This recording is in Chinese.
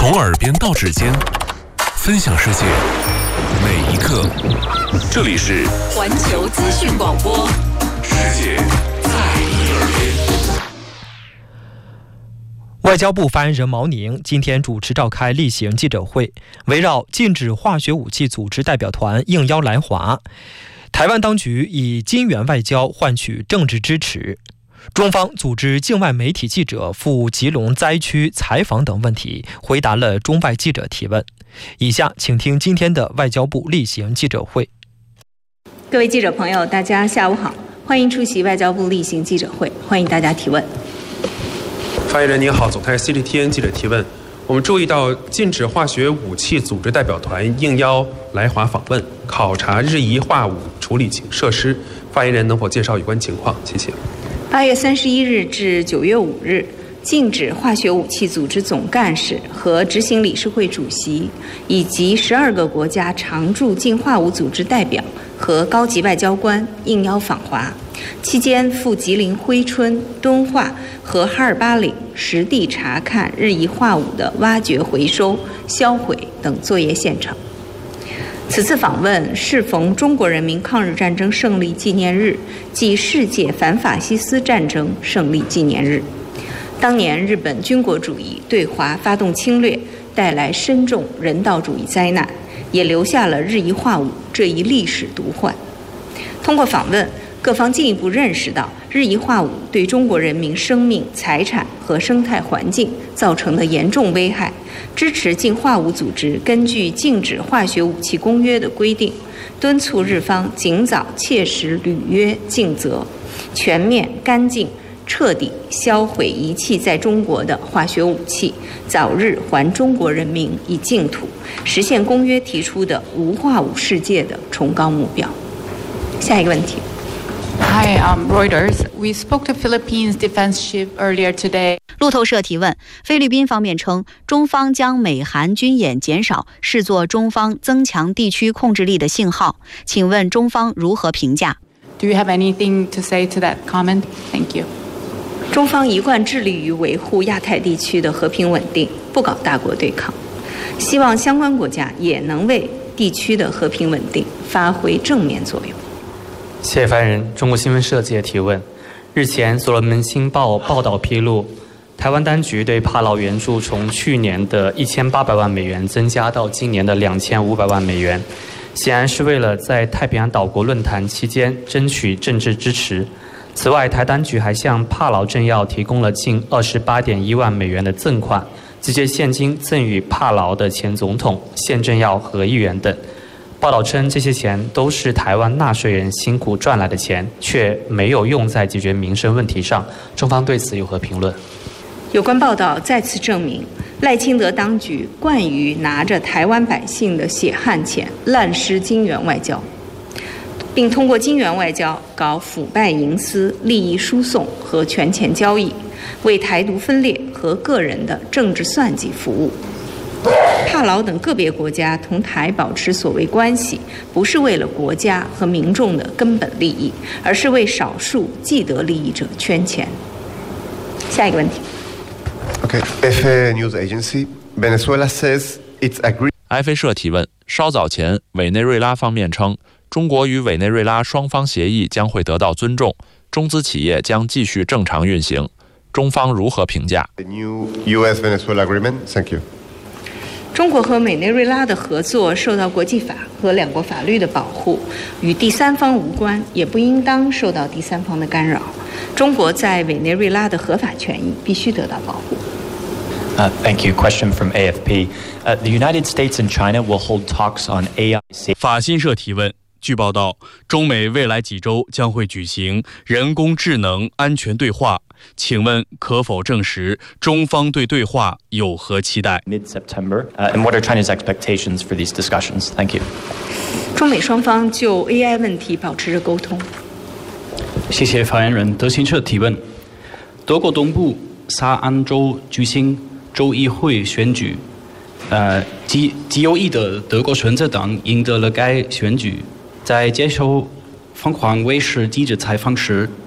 从耳边到指尖，分享世界每一刻。这里是环球资讯广播， 世界在你耳边。 外交部发言人毛宁今天主持召开例行记者会，围绕禁止化学武器组织代表团应邀来华，台湾当局以金援外交换取政治支持。中方组织境外媒体记者赴吉隆灾区采访等问题，回答了中外记者提问。以下请听今天的外交部例行记者会。 各位记者朋友，大家下午好，欢迎出席外交部例行记者会，欢迎大家提问。 发言人您好，总台 CGTN 记者提问。我们注意到禁止化学武器组织代表团应邀来华访问，考察日宜化武处理设施。发言人能否介绍有关情况？谢谢。 8月31日至9月5日，禁止化学武器组织总干事和执行理事会主席以及12个国家常驻禁化武组织代表和高级外交官应邀访华，期间赴吉林珲春、敦化和哈尔巴岭实地查看日宜化武的挖掘、回收、销毁等作业现场。此次访问适逢中国人民抗日战争胜利纪念日暨世界反法西斯战争胜利纪念日。当年日本军国主义对华发动侵略，带来深重人道主义灾难，也留下了日宜化武这一历史毒患。通过访问，各方进一步认识到日宜化武对中国人民生命、财产和生态环境造成的严重危害，支持禁化武组织根据禁止化学武器公约的规定，敦促日方尽早切实履约尽责，全面、干净、彻底销毁遗弃在中国的化学武器，早日还中国人民以净土，实现公约提出的无化武世界的崇高目标。下一个问题。 Hi, Reuters. We spoke to Philippines defense chief earlier today. 路透社提问，菲律宾方面称，中方将美韩军演减少视作中方增强地区控制力的信号，请问中方如何评价？ Do you have anything to say to that comment? Thank you. 中方一贯致力于维护亚太地区的和平稳定，不搞大国对抗，希望相关国家也能为地区的和平稳定发挥正面作用。 谢谢发言人。中国新闻社记者提问：日前，所罗门星报报道披露，台湾当局对帕劳援助从去年的1800万美元增加到今年的2500万美元，显然是为了在太平洋岛国论坛期间争取政治支持。此外，台当局还向帕劳政要提供了近28.1万美元的赠款，直接现金赠予帕劳的前总统、现政要和议员等。报道称，这些钱都是台湾纳税人辛苦赚来的钱，却没有用在解决民生问题上。中方对此有何评论？ 有关报道再次证明，赖清德当局惯于拿着台湾百姓的血汗钱滥施金援外交，并通过金援外交搞腐败营私、利益输送和权钱交易，为台独分裂和个人的政治算计服务。帕劳等个别国家同台保持所谓关系，不是为了国家和民众的根本利益，而是为少数既得利益者圈钱。下一个问题。 FA News Agency, Venezuela says it's agreed. FA 社提问：稍早前，委内瑞拉方面称，中国与委内瑞拉双方协议将会得到尊重，中资企业将继续正常运行。中方如何评价 The new U.S.-Venezuela agreement? Thank you. 中国和委内瑞拉的合作受到国际法和两国法律的保护，与第三方无关，也不应当受到第三方的干扰。中国在委内瑞拉的合法权益必须得到保护。 Thank you. Question from AFP. The United States and China will hold talks on AI. 法新社提问。据报道，中美未来几周将会举行人工智能安全对话，请问可否证实中方对对话有何期待 ？Mid-September. And what are China's expectations for these discussions? Thank you. 中美双方就 AI 问题保持着沟通。 谢谢发言人。德新社提问：德国东部萨安州举行州议会选举，极右翼的德国选择党赢得了该选举。在接受凤凰卫视记者采访时，